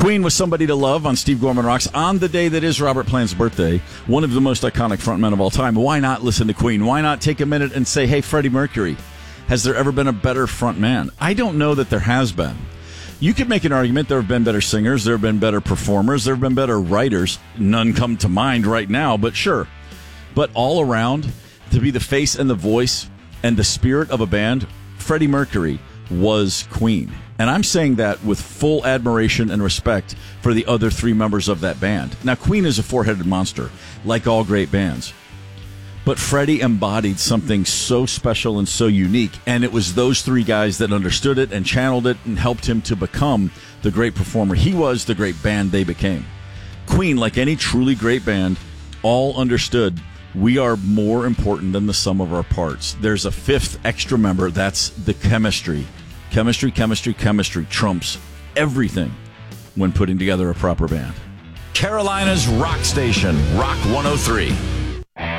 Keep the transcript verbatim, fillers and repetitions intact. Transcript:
Queen was Somebody to Love on Steve Gorman Rocks on the day that is Robert Plant's birthday, one of the most iconic frontmen of all time. Why not listen to Queen? Why not take a minute and say, hey, Freddie Mercury, has there ever been a better frontman? I don't know that there has been. You could make an argument there have been better singers, there have been better performers, there have been better writers. None come to mind right now, but sure. But all around, to be the face and the voice and the spirit of a band, Freddie Mercury was Queen. And I'm saying that with full admiration and respect for the other three members of that band. Now, Queen is a four-headed monster, like all great bands. But Freddie embodied something so special and so unique, and it was those three guys that understood it and channeled it and helped him to become the great performer he was, the great band they became. Queen, like any truly great band, all understood we are more important than the sum of our parts. There's a fifth extra member, that's the chemistry. Chemistry, chemistry, chemistry trumps everything when putting together a proper band. Carolina's Rock Station, Rock one oh three.